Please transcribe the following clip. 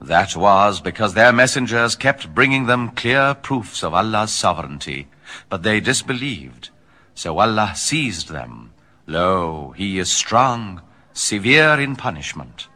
That was because their messengers kept bringing them clear proofs of Allah's sovereignty, but they disbelieved. So Allah seized them. Lo, He is strong, severe in punishment.